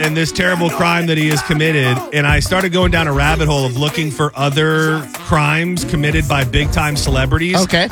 and this terrible crime that he has committed. And I started going down a rabbit hole of looking for other crimes committed by big-time celebrities. Okay.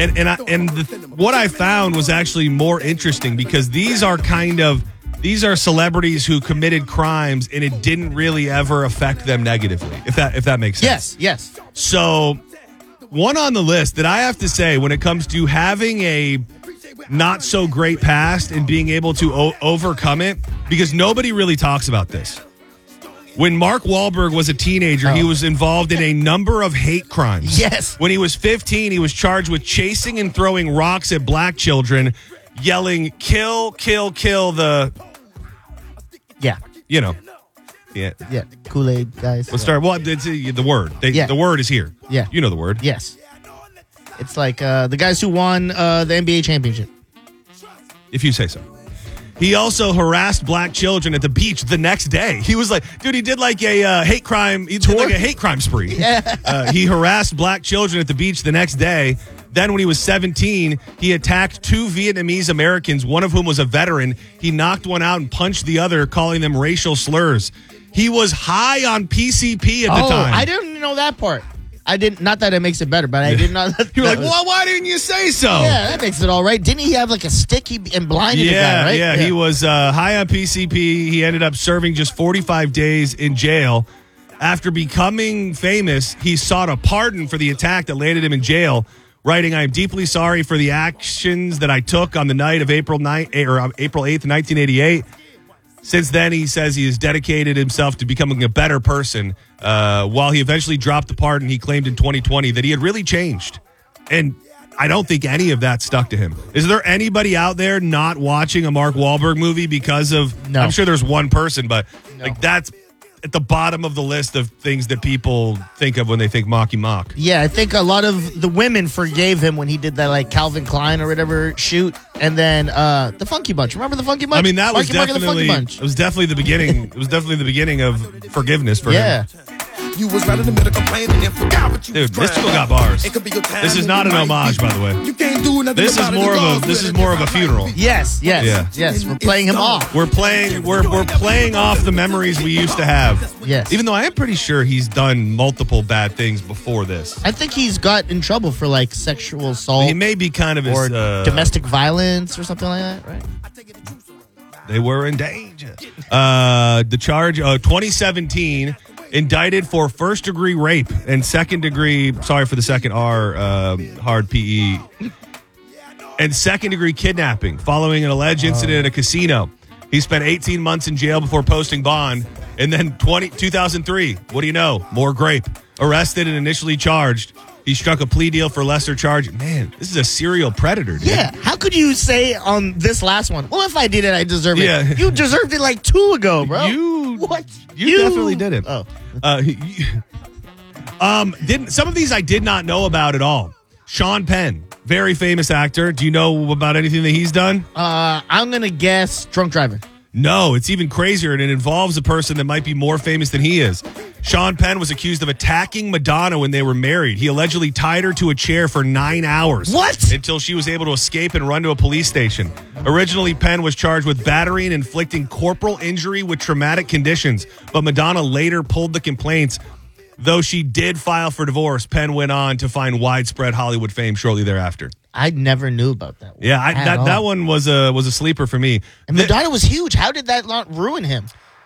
What I found was actually more interesting because these are celebrities who committed crimes and it didn't really ever affect them negatively, if that makes sense. Yes. So, one on the list that I have to say when it comes to having a not so great past and being able to overcome it, because nobody really talks about this. When Mark Wahlberg was a teenager, he was involved in a number of hate crimes. Yes. When he was 15, he was charged with chasing and throwing rocks at black children, yelling, kill, kill, kill the... Yeah. You know. Yeah. Yeah. Kool-Aid guys. Let's start. Well, it's the word. The word is here. Yeah. You know the word. Yes. It's like the guys who won the NBA championship. If you say so. He also harassed black children at the beach the next day. He was like, dude, he did like a hate crime. He did like a hate crime spree. Yeah. He harassed black children at the beach the next day. Then when he was 17, he attacked two Vietnamese Americans, one of whom was a veteran. He knocked one out and punched the other, calling them racial slurs. He was high on PCP at the time. I didn't know that part. I didn't. Not that it makes it better, but I didn't know that. You were like, well, why didn't you say so? Yeah, that makes it all right. Didn't he have like a stick and blinded the guy, right? Yeah, he was high on PCP. He ended up serving just 45 days in jail. After becoming famous, he sought a pardon for the attack that landed him in jail, writing, I am deeply sorry for the actions that I took on the night of April 8th, 1988. Since then, he says he has dedicated himself to becoming a better person. While he eventually dropped the pardon, he claimed in 2020 that he had really changed. And I don't think any of that stuck to him. Is there anybody out there not watching a Mark Wahlberg movie because of... No. I'm sure there's one person, but like that's at the bottom of the list of things that people think of when they think Mocky Mock. Yeah, I think a lot of the women forgave him when he did that like Calvin Klein or whatever shoot, and then the Funky Bunch. Remember the Funky Bunch? I mean, that was Marky Mark and the Funky definitely Bunch. it was definitely the beginning. It was definitely the beginning of forgiveness for him. Yeah. You was right in the middle complaining and forgot what you Dude, was this still got bars. It could be your time. This is not an homage, by the way. You can't do nothing This is about it. more of It's a this all is good. more of a funeral. Yes. We're playing him off. We're playing off the memories we used to have. Yes. Even though I am pretty sure he's done multiple bad things before this. I think he's got in trouble for like sexual assault He may be kind of his or domestic violence or something like that, right? They were in danger. The charge, 2017, indicted for first-degree rape and second-degree, sorry for the second R, hard PE, and second-degree kidnapping following an alleged incident at a casino. He spent 18 months in jail before posting bond. And then 2003, what do you know? More grape. Arrested and initially charged. He struck a plea deal for lesser charge. Man, this is a serial predator, dude. Yeah. How could you say on this last one, well, if I did it, I deserve it. Yeah. You deserved it like 2 ago, bro. What? You definitely did it. Oh. Some of these I did not know about at all. Sean Penn, very famous actor. Do you know about anything that he's done? I'm going to guess drunk driving. No, it's even crazier, and it involves a person that might be more famous than he is. Sean Penn was accused of attacking Madonna when they were married. He allegedly tied her to a chair for 9 hours. What? Until she was able to escape and run to a police station. Originally, Penn was charged with battery and inflicting corporal injury with traumatic conditions, but Madonna later pulled the complaints. Though she did file for divorce, Penn went on to find widespread Hollywood fame shortly thereafter. I never knew about that one. Yeah, that one was a sleeper for me. And Madonna was huge. How did that not ruin him?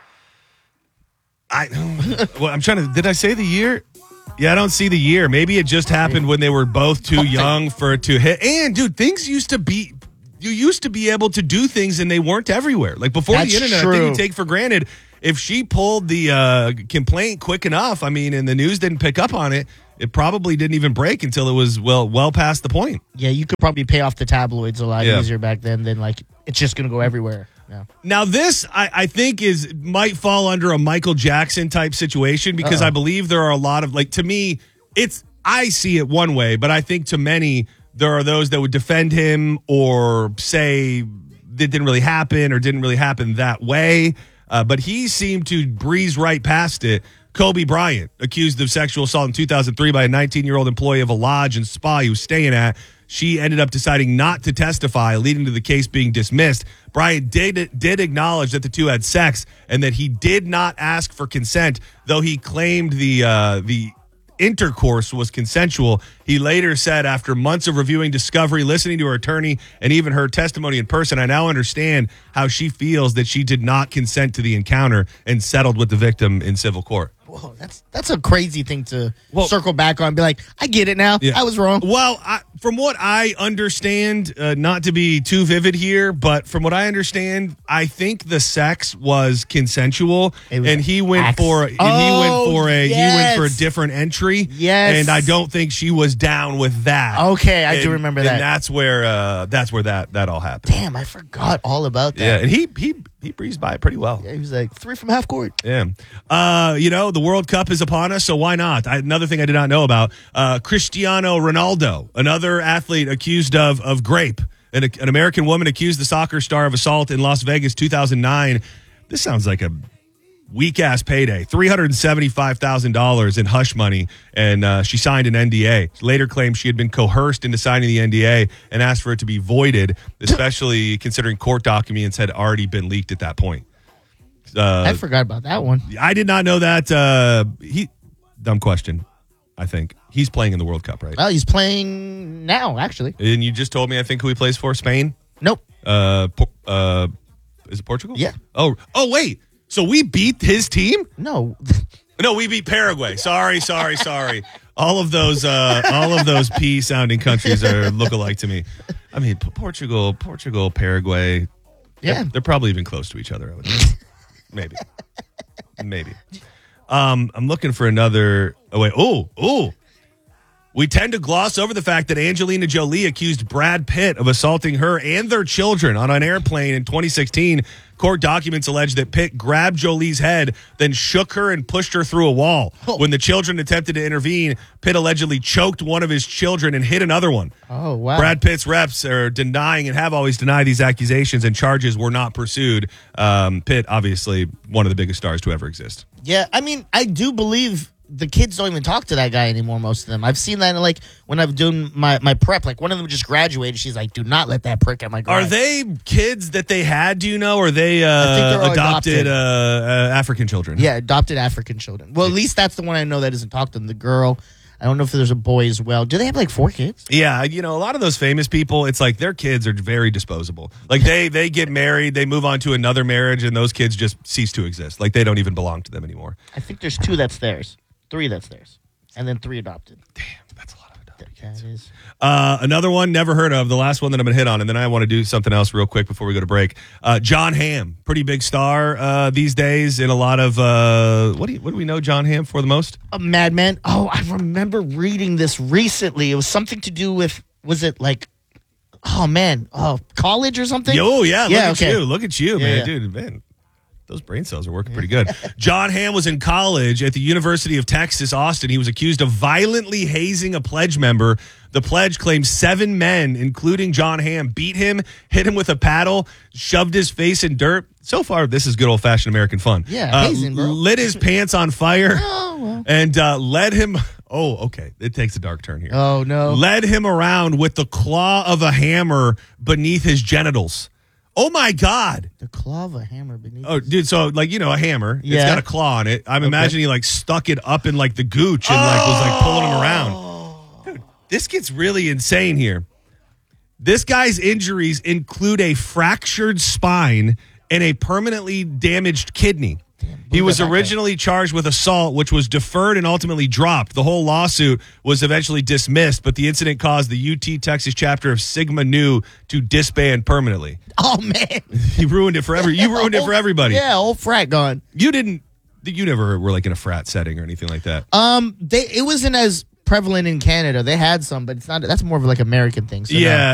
I'm trying to. Did I say the year? Yeah, I don't see the year. Maybe it just happened when they were both too young for it to hit. And dude, things used to be. You used to be able to do things, and they weren't everywhere. Like before That's the internet, true. I think you take for granted. If she pulled the complaint quick enough, I mean, and the news didn't pick up on it, it probably didn't even break until it was well past the point. Yeah, you could probably pay off the tabloids a lot easier back then than like it's just going to go everywhere. Yeah. Now this, I think, might fall under a Michael Jackson type situation because I believe there are a lot of, like, to me, I see it one way, but I think to many, there are those that would defend him or say it didn't really happen or didn't really happen that way. But he seemed to breeze right past it. Kobe Bryant, accused of sexual assault in 2003 by a 19-year-old employee of a lodge and spa he was staying at. She ended up deciding not to testify, leading to the case being dismissed. Bryant did acknowledge that the two had sex and that he did not ask for consent, though he claimed the intercourse was consensual. He later said, after months of reviewing discovery, listening to her attorney, and even her testimony in person, I now understand how she feels that she did not consent to the encounter and settled with the victim in civil court. Whoa, that's a crazy thing to circle back on and be like, I get it now. Yeah. I was wrong. Well, from what I understand, not to be too vivid here, but from what I understand, I think the sex was consensual, and he went for a different entry. Yes, and I don't think she was down with that. Okay, I do remember that. And that's where that all happened. Damn, I forgot all about that. Yeah, and he breezed by it pretty well. Yeah, he was like 3 from half court. Yeah. The World Cup is upon us, so why not? Another thing I did not know about, Cristiano Ronaldo, another athlete accused of grape. An American woman accused the soccer star of assault in Las Vegas 2009. This sounds like a weak-ass payday, $375,000 in hush money, and she signed an NDA. She later claimed she had been coerced into signing the NDA and asked for it to be voided, especially considering court documents had already been leaked at that point. I forgot about that one. I did not know that. Dumb question, I think. He's playing in the World Cup, right? Well, he's playing now, actually. And you just told me, I think, who he plays for? Spain? Nope. Is it Portugal? Yeah. Oh, wait. So we beat his team? No. No, we beat Paraguay. Sorry. All of those P-sounding countries look alike to me. I mean, Portugal, Paraguay. Yeah. They're probably even close to each other, I would think. Maybe. I'm looking for another. Oh, wait. Oh. We tend to gloss over the fact that Angelina Jolie accused Brad Pitt of assaulting her and their children on an airplane in 2016. Court documents allege that Pitt grabbed Jolie's head, then shook her and pushed her through a wall. Oh. When the children attempted to intervene, Pitt allegedly choked one of his children and hit another one. Oh, wow. Brad Pitt's reps are denying and have always denied these accusations, and charges were not pursued. Pitt, obviously, one of the biggest stars to ever exist. Yeah, I mean, I do believe the kids don't even talk to that guy anymore, most of them. I've seen that, like, when I've done my prep. Like, one of them just graduated. She's like, do not let that prick at my grad. Are they kids that they had, do you know? Or are they I think they're adopted African children? Yeah, adopted African children. Well, at least that's the one I know that doesn't talk to them. The girl, I don't know if there's a boy as well. Do they have, like, 4 kids? Yeah, a lot of those famous people, it's like their kids are very disposable. Like, they get married, they move on to another marriage, and those kids just cease to exist. Like, they don't even belong to them anymore. I think there's 2 that's theirs. 3 that's theirs, and then 3 adopted. Damn, that's a lot of adopted kids. That is. Another one, never heard of, the last one that I'm going to hit on, and then I want to do something else real quick before we go to break. John Hamm, pretty big star these days in a lot of, what do we know John Hamm for the most? A madman. Oh, I remember reading this recently. It was something to do with, was it like, college or something? Yeah, look at you, man. Yeah. Dude, man. Those brain cells are working pretty good. John Hamm was in college at the University of Texas, Austin. He was accused of violently hazing a pledge member. The pledge claims 7 men, including John Hamm, beat him, hit him with a paddle, shoved his face in dirt. So far, this is good old-fashioned American fun. Yeah, hazing, bro. Lit his pants on fire. Oh, well. And led him... Oh, okay. It takes a dark turn here. Oh, no. Led him around with the claw of a hammer beneath his genitals. Oh, my God. The claw of a hammer beneath. Oh, dude, so, like, a hammer. Yeah. It's got a claw on it. I'm imagining he, like, stuck it up in, like, the gooch and, was, like, pulling him around. Dude, this gets really insane here. This guy's injuries include a fractured spine and a permanently damaged kidney. He was originally charged with assault, which was deferred and ultimately dropped. The whole lawsuit was eventually dismissed, but the incident caused the UT Texas chapter of Sigma Nu to disband permanently. Oh, man. He ruined it for You ruined it for everybody. Yeah, old frat gone. You never were like in a frat setting or anything like that. It wasn't as prevalent in Canada. They had some, but it's not. That's more of like American thing. So yeah.